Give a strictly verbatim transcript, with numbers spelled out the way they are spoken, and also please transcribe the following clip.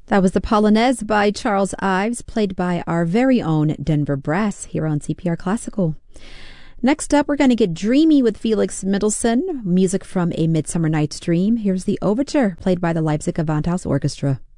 That was the Polonaise by Charles Ives, played by our very own Denver Brass here on C P R Classical. Next up, we're going to get dreamy with Felix Mendelssohn, music from A Midsummer Night's Dream. Here's the Overture, played by the Leipzig Gewandhaus Orchestra.